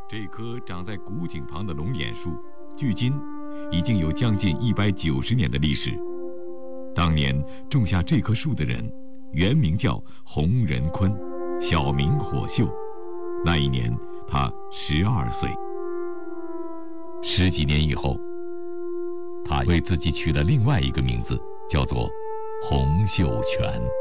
这棵长在古井旁的龙眼树，距今已经有将近190年的历史。当年种下这棵树的人，原名叫洪仁坤，小名火秀。那一年他12岁。10几年以后，他为自己取了另外一个名字，叫做洪秀全。